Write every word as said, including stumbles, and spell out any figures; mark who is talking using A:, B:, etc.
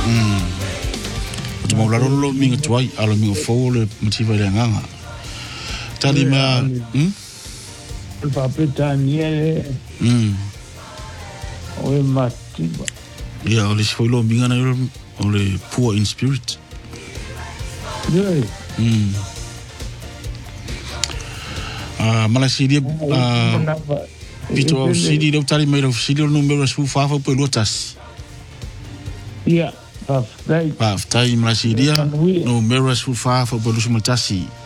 A: Mm. Tu mau laro lo minga tuai alo minga fo le motiva le nganga. Tadi ma hm?
B: Il papita niele.
A: Mm.
B: O mati.
A: Ya, ole si lo minga na ole poor in spirit.
B: Yeah.
A: Mm. Ah, Malaysia dia ah Pito au sidi do tari mai do sidi no numero su fa fa pelo tas.
B: Ia, pa ftai.
A: Pa ftai Malaysia dia no numero su fa fa pelo su matasi.